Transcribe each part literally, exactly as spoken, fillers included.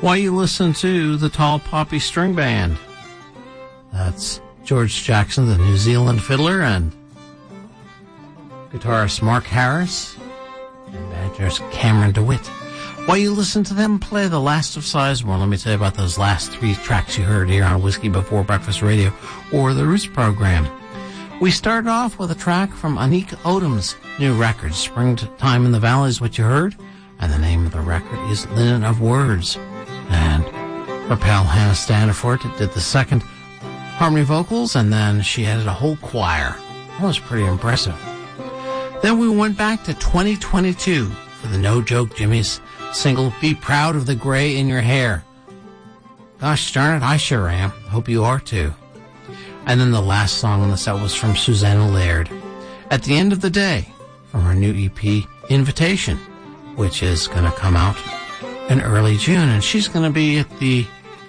While you listen to the Tall Poppy String Band. That's George Jackson, the New Zealand fiddler, and guitarist Mark Harris, and banjoist Cameron DeWitt. While you listen to them play The Last of Sizemore, let me tell you about those last three tracks you heard here on Whiskey Before Breakfast Radio or the Roots program. We started off with a track from Anik Odom's new record, Springtime in the Valley is what you heard, and the name of the record is Linen of Words. And her pal Hannah Standiford did the second harmony vocals, and then she added a whole choir. That was pretty impressive. Then we went back to twenty twenty-two for the No Joke Jimmy's single, Be Proud of the Gray in Your Hair. Gosh darn it, I sure am. Hope you are too. And then the last song on the set was from Susanna Laird, At the End of the Day, from her new E P, Invitation, which is going to come out in early June. And she's going to be at the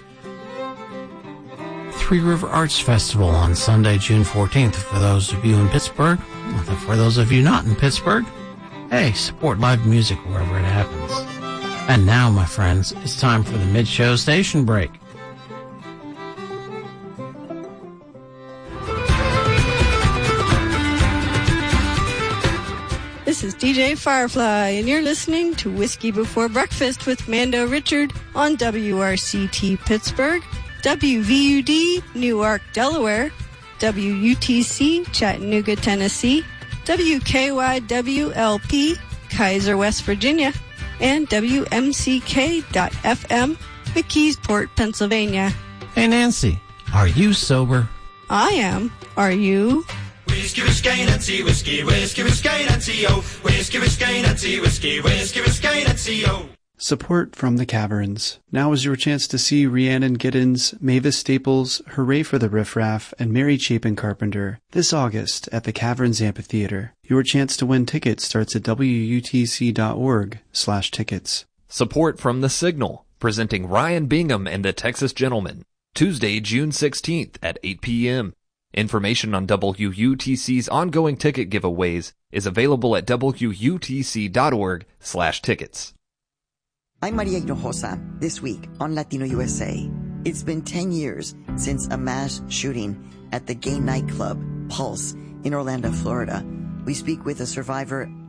Three River Arts Festival on Sunday, June fourteenth. For those of you in Pittsburgh, for those of you not in Pittsburgh, hey, support live music wherever it happens. And now, my friends, it's time for the mid-show station break. This is D J Firefly, and you're listening to Whiskey Before Breakfast with Mando Richard on W R C T Pittsburgh, W V U D Newark, Delaware, W U T C Chattanooga, Tennessee, W K Y W L P Kaiser, West Virginia, and W M C K dot F M McKeesport, Pennsylvania. Hey Nancy, are you sober? I am. Are you? Whiskey, whiskey, Nancy, whiskey, whiskey, whiskey, Nancy, oh. Whiskey, whiskey, Nancy, whiskey, whiskey, whiskey, Nancy, oh. Support from the Caverns. Now is your chance to see Rhiannon Giddens, Mavis Staples, Hooray for the Riff Raff, and Mary Chapin Carpenter this August at the Caverns Amphitheater. Your chance to win tickets starts at W U T C dot org slash tickets. Support from The Signal, presenting Ryan Bingham and the Texas Gentlemen, Tuesday, June sixteenth at eight p.m. Information on W U T C's ongoing ticket giveaways is available at W U T C dot org slash tickets. I'm Maria Hinojosa. This week on Latino U S A, it's been ten years since a mass shooting at the gay nightclub Pulse in Orlando, Florida. We speak with a survivor